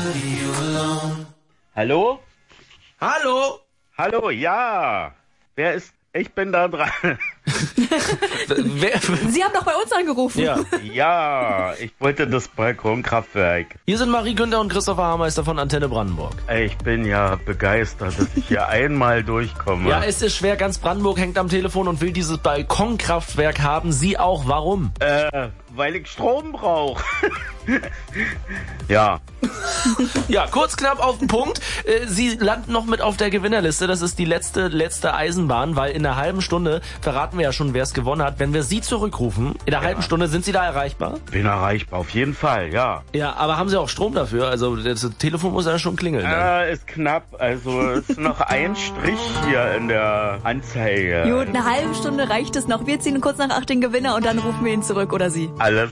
Hallo? Hallo? Hallo, ja. Wer ist... Ich bin da dran. Sie haben doch bei uns angerufen. Ja. Ja, ich wollte das Balkonkraftwerk. Hier sind Marie Günther und Christopher Haarmeister von Antenne Brandenburg. Ich bin ja begeistert, dass ich hier einmal durchkomme. Ja, es ist schwer. Ganz Brandenburg hängt am Telefon und will dieses Balkonkraftwerk haben. Sie auch. Warum? Weil ich Strom brauche. Ja. Ja, kurz knapp auf den Punkt. Sie landen noch mit auf der Gewinnerliste. Das ist die letzte Eisenbahn, weil in einer halben Stunde verraten wir ja schon, wer es gewonnen hat. Wenn wir Sie zurückrufen, in einer halben Stunde, sind Sie da erreichbar? Bin erreichbar, auf jeden Fall, ja. Ja, aber haben Sie auch Strom dafür? Also das Telefon muss ja schon klingeln. Ne? Ist knapp. Also ist noch ein Strich hier in der Anzeige. Gut, eine halbe Stunde reicht es noch. Wir ziehen kurz nach 8 den Gewinner und dann rufen wir ihn zurück, oder Sie. Alles